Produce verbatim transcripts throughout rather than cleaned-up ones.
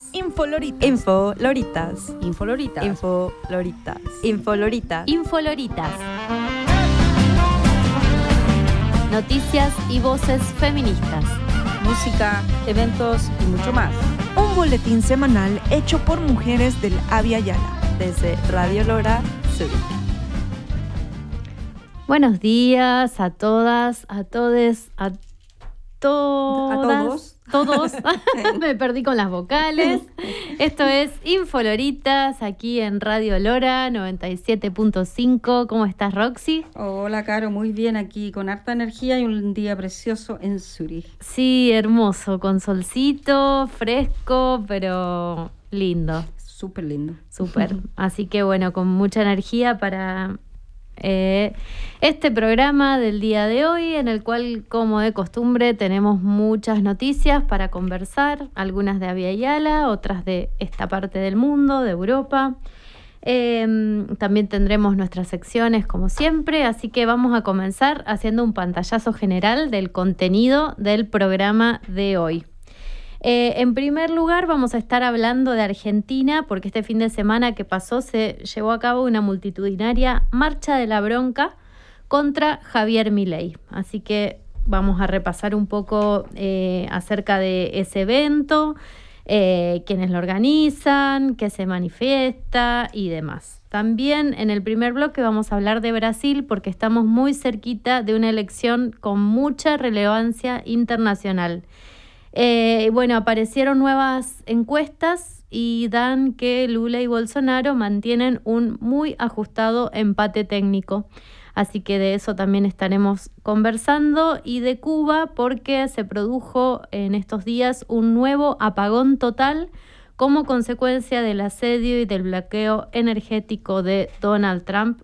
Infoloritas. Infoloritas. Infoloritas. Infoloritas. Infoloritas. Infoloritas. Noticias y voces feministas. Música, eventos y mucho más. Un boletín semanal hecho por mujeres del Abya Yala, desde Radio Lora, Zurich. Buenos días a todas, a todes, a todas. A todos. Todos. Me perdí con las vocales. Esto es Infoloritas, aquí en Radio Lora noventa y siete punto cinco. ¿Cómo estás, Roxy? Hola, Caro. Muy bien aquí, con harta energía y un día precioso en Zurich. Sí, hermoso, con solcito, fresco, pero lindo. Súper lindo. Súper. Así que bueno, con mucha energía para eh, este programa del día de hoy, en el cual, como de costumbre, tenemos muchas noticias para conversar, algunas de Abya Yala, otras de esta parte del mundo, de Europa. Eh, también tendremos nuestras secciones como siempre, así que vamos a comenzar haciendo un pantallazo general del contenido del programa de hoy. Eh, en primer lugar, vamos a estar hablando de Argentina, porque este fin de semana que pasó se llevó a cabo una multitudinaria marcha de la bronca contra Javier Milei. Así que vamos a repasar un poco eh, acerca de ese evento, eh, quiénes lo organizan, qué se manifiesta y demás. También en el primer bloque vamos a hablar de Brasil, porque estamos muy cerquita de una elección con mucha relevancia internacional. Eh, bueno, aparecieron nuevas encuestas y dan que Lula y Bolsonaro mantienen un muy ajustado empate técnico. Así que de eso también estaremos conversando, y de Cuba, porque se produjo en estos días un nuevo apagón total como consecuencia del asedio y del bloqueo energético de Donald Trump.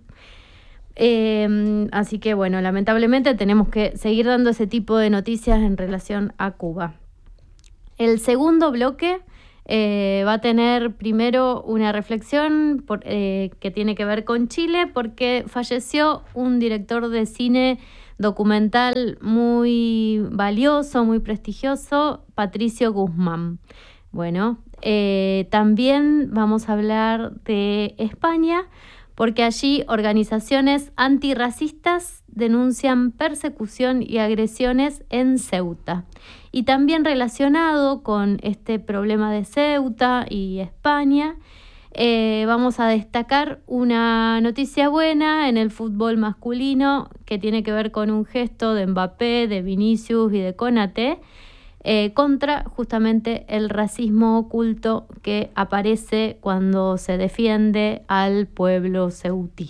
Eh, así que bueno, lamentablemente tenemos que seguir dando ese tipo de noticias en relación a Cuba. El segundo bloque eh, va a tener primero una reflexión por, eh, que tiene que ver con Chile, porque falleció un director de cine documental muy valioso, muy prestigioso, Patricio Guzmán. Bueno, eh, también vamos a hablar de España, porque allí organizaciones antirracistas denuncian persecución y agresiones en Ceuta. Y también relacionado con este problema de Ceuta y España, eh, vamos a destacar una noticia buena en el fútbol masculino, que tiene que ver con un gesto de Mbappé, de Vinicius y de Konaté, Eh, contra justamente el racismo oculto que aparece cuando se defiende al pueblo ceutí.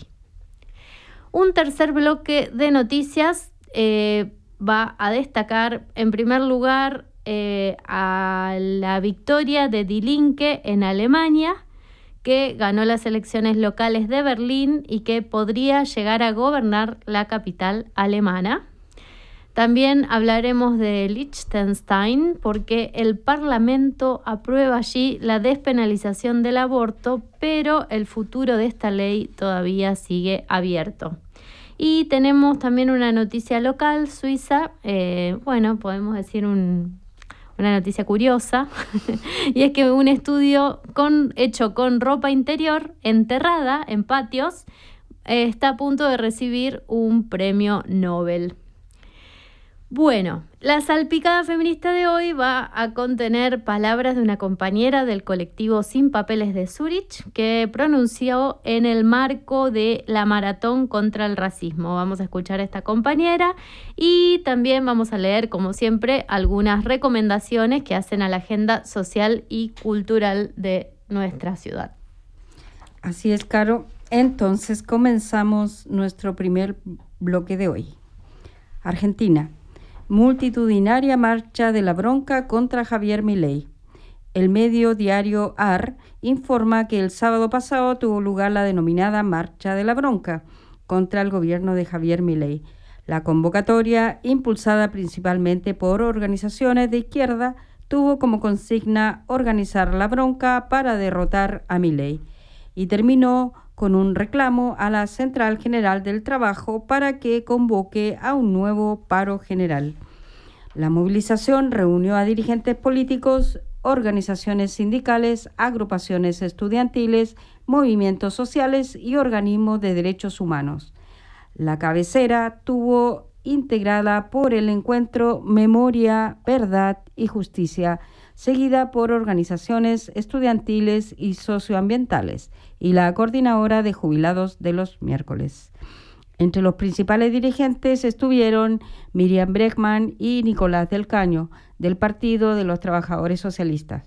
Un tercer bloque de noticias eh, va a destacar, en primer lugar, eh, a la victoria de Die Linke en Alemania, que ganó las elecciones locales de Berlín y que podría llegar a gobernar la capital alemana. También hablaremos de Liechtenstein, porque el Parlamento aprueba allí la despenalización del aborto, pero el futuro de esta ley todavía sigue abierto. Y tenemos también una noticia local, Suiza, eh, bueno, podemos decir un, una noticia curiosa, y es que un estudio con, hecho con ropa interior enterrada en patios eh, está a punto de recibir un premio Nobel. Bueno, la salpicada feminista de hoy va a contener palabras de una compañera del colectivo Sin Papeles de Zurich, que pronunció en el marco de la maratón contra el racismo. Vamos a escuchar a esta compañera y también vamos a leer, como siempre, algunas recomendaciones que hacen a la agenda social y cultural de nuestra ciudad. Así es, Caro. Entonces comenzamos nuestro primer bloque de hoy. Argentina. Multitudinaria marcha de la bronca contra Javier Milei. El medio diario A R informa que el sábado pasado tuvo lugar la denominada Marcha de la Bronca contra el gobierno de Javier Milei. La convocatoria, impulsada principalmente por organizaciones de izquierda, tuvo como consigna organizar la bronca para derrotar a Milei, y terminó con un reclamo a la Central General del Trabajo para que convoque a un nuevo paro general. La movilización reunió a dirigentes políticos organizaciones sindicales, agrupaciones estudiantiles, movimientos sociales y organismos de derechos humanos. La cabecera tuvo integrada por el encuentro Memoria, Verdad y Justicia, seguida por organizaciones estudiantiles y socioambientales, y la coordinadora de jubilados de los miércoles. Entre los principales dirigentes estuvieron Miriam Bregman y Nicolás del Caño, del Partido de los Trabajadores Socialistas.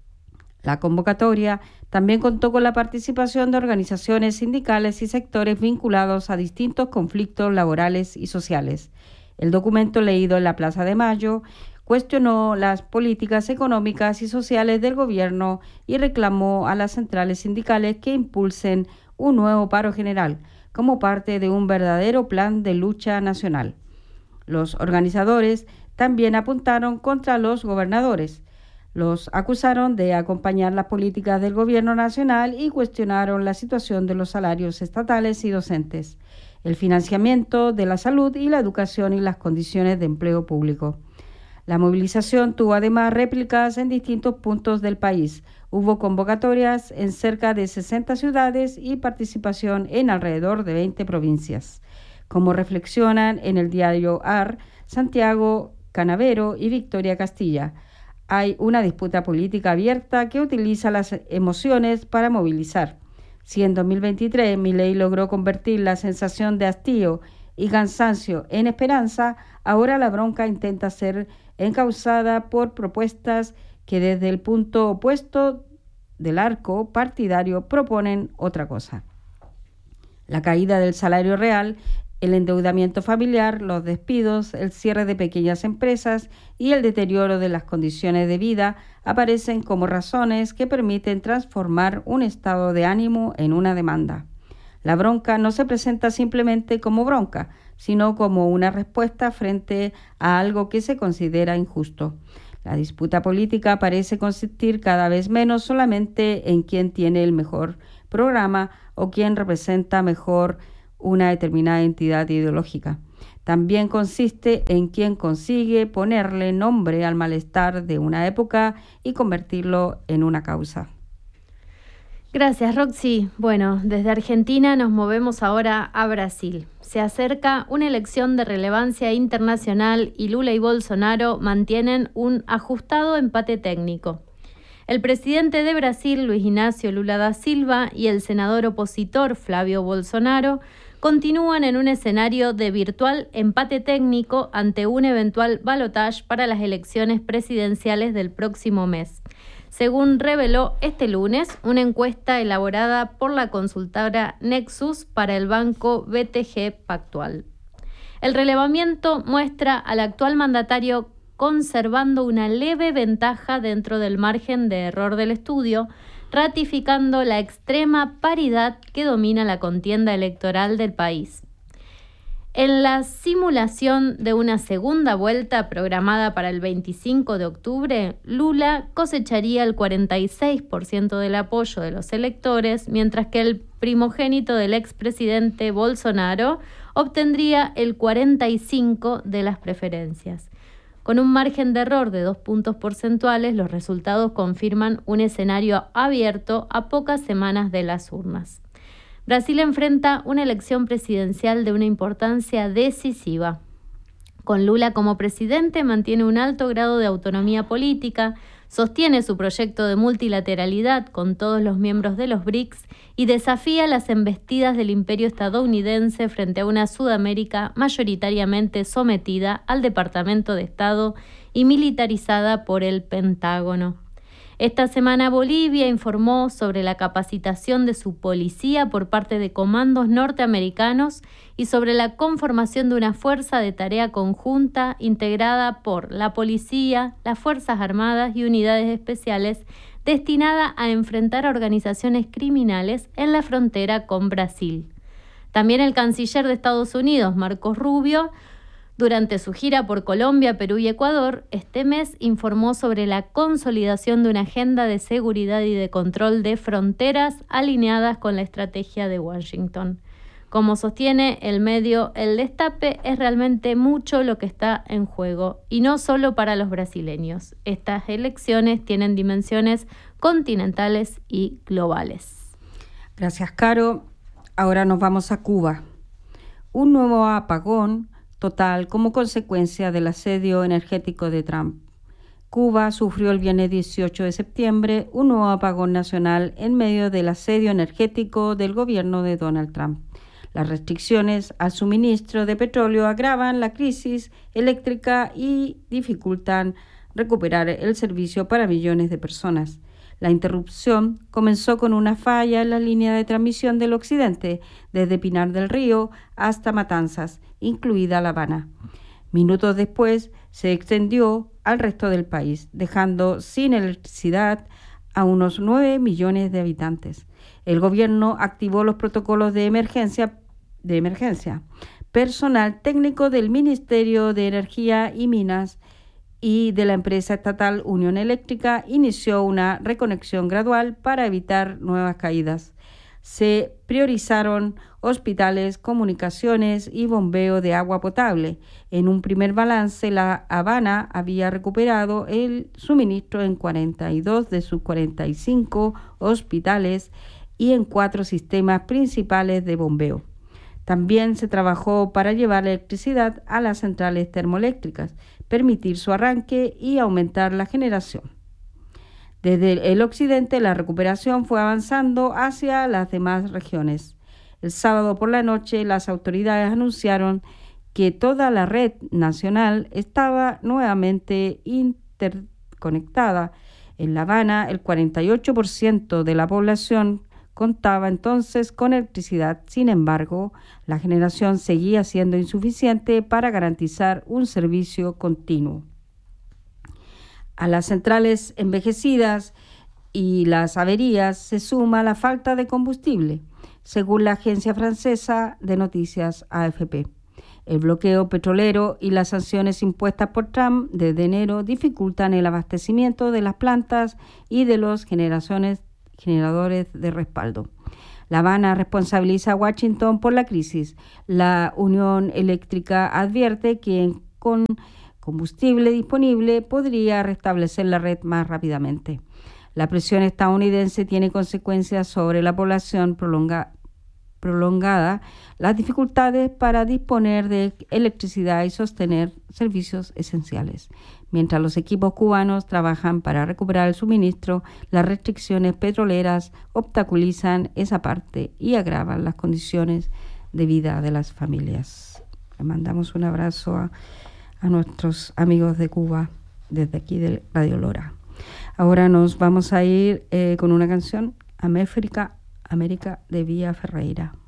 La convocatoria también contó con la participación de organizaciones sindicales y sectores vinculados a distintos conflictos laborales y sociales. El documento, leído en la Plaza de Mayo, cuestionó las políticas económicas y sociales del gobierno y reclamó a las centrales sindicales que impulsen un nuevo paro general como parte de un verdadero plan de lucha nacional. Los organizadores también apuntaron contra los gobernadores. Los acusaron de acompañar las políticas del gobierno nacional y cuestionaron la situación de los salarios estatales y docentes, el financiamiento de la salud y la educación y las condiciones de empleo público. La movilización tuvo además réplicas en distintos puntos del país. Hubo convocatorias en cerca de sesenta ciudades y participación en alrededor de veinte provincias. Como reflexionan en el diario A R, Santiago Canavero y Victoria Castilla, hay una disputa política abierta que utiliza las emociones para movilizar. Si en dos mil veintitrés Milei logró convertir la sensación de hastío y cansancio en esperanza, ahora la bronca intenta ser encauzada por propuestas que desde el punto opuesto del arco partidario proponen otra cosa. La caída del salario real, el endeudamiento familiar, los despidos, el cierre de pequeñas empresas y el deterioro de las condiciones de vida aparecen como razones que permiten transformar un estado de ánimo en una demanda. La bronca no se presenta simplemente como bronca, sino como una respuesta frente a algo que se considera injusto. La disputa política parece consistir cada vez menos solamente en quién tiene el mejor programa o quién representa mejor una determinada entidad ideológica. También consiste en quién consigue ponerle nombre al malestar de una época y convertirlo en una causa. Gracias, Roxy. Bueno, desde Argentina nos movemos ahora a Brasil. Se acerca una elección de relevancia internacional y Lula y Bolsonaro mantienen un ajustado empate técnico. El presidente de Brasil, Luis Ignacio Lula da Silva, y el senador opositor Flávio Bolsonaro continúan en un escenario de virtual empate técnico ante un eventual balotaje para las elecciones presidenciales del próximo mes, según reveló este lunes una encuesta elaborada por la consultora Nexus para el banco B T G Pactual. El relevamiento muestra al actual mandatario conservando una leve ventaja dentro del margen de error del estudio, ratificando la extrema paridad que domina la contienda electoral del país. En la simulación de una segunda vuelta programada para el veinticinco de octubre, Lula cosecharía el cuarenta y seis por ciento del apoyo de los electores, mientras que el primogénito del expresidente Bolsonaro obtendría el cuarenta y cinco por ciento de las preferencias. Con un margen de error de dos puntos porcentuales, los resultados confirman un escenario abierto a pocas semanas de las urnas. Brasil enfrenta una elección presidencial de una importancia decisiva. Con Lula como presidente, mantiene un alto grado de autonomía política, sostiene su proyecto de multilateralidad con todos los miembros de los B R I C S y desafía las embestidas del imperio estadounidense frente a una Sudamérica mayoritariamente sometida al Departamento de Estado y militarizada por el Pentágono. Esta semana Bolivia informó sobre la capacitación de su policía por parte de comandos norteamericanos y sobre la conformación de una fuerza de tarea conjunta integrada por la policía, las Fuerzas Armadas y unidades especiales destinada a enfrentar a organizaciones criminales en la frontera con Brasil. También el canciller de Estados Unidos, Marcos Rubio, durante su gira por Colombia, Perú y Ecuador, este mes informó sobre la consolidación de una agenda de seguridad y de control de fronteras alineadas con la estrategia de Washington. Como sostiene el medio El Destape, es realmente mucho lo que está en juego, y no solo para los brasileños. Estas elecciones tienen dimensiones continentales y globales. Gracias, Caro. Ahora nos vamos a Cuba. Un nuevo apagón total como consecuencia del asedio energético de Trump. Cuba sufrió el viernes dieciocho de septiembre un nuevo apagón nacional en medio del asedio energético del gobierno de Donald Trump. Las restricciones al suministro de petróleo agravan la crisis eléctrica y dificultan recuperar el servicio para millones de personas. La interrupción comenzó con una falla en la línea de transmisión del occidente, desde Pinar del Río hasta Matanzas, incluida La Habana. Minutos después se extendió al resto del país, dejando sin electricidad a unos nueve millones de habitantes. El gobierno activó los protocolos de emergencia, de emergencia. Personal técnico del Ministerio de Energía y Minas y de la empresa estatal Unión Eléctrica inició una reconexión gradual para evitar nuevas caídas. Se priorizaron hospitales, comunicaciones y bombeo de agua potable. En un primer balance, La Habana había recuperado el suministro en cuarenta y dos de sus cuarenta y cinco hospitales y en cuatro sistemas principales de bombeo. También se trabajó para llevar electricidad a las centrales termoeléctricas, permitir su arranque y aumentar la generación. Desde el occidente, la recuperación fue avanzando hacia las demás regiones. El sábado por la noche, las autoridades anunciaron que toda la red nacional estaba nuevamente interconectada. En La Habana, el cuarenta y ocho por ciento de la población contaba entonces con electricidad. Sin embargo, la generación seguía siendo insuficiente para garantizar un servicio continuo. A las centrales envejecidas y las averías se suma la falta de combustible, según la agencia francesa de noticias A F P. El bloqueo petrolero y las sanciones impuestas por Trump desde enero dificultan el abastecimiento de las plantas y de los generaciones generadores de respaldo. La Habana responsabiliza a Washington por la crisis. La Unión Eléctrica advierte que con combustible disponible podría restablecer la red más rápidamente. La presión estadounidense tiene consecuencias sobre la población prolonga, prolongada, las dificultades para disponer de electricidad y sostener servicios esenciales. Mientras los equipos cubanos trabajan para recuperar el suministro, las restricciones petroleras obstaculizan esa parte y agravan las condiciones de vida de las familias. Le mandamos un abrazo a, a nuestros amigos de Cuba desde aquí de Radio Lora. Ahora nos vamos a ir eh, con una canción, América, América de Vía Ferreira.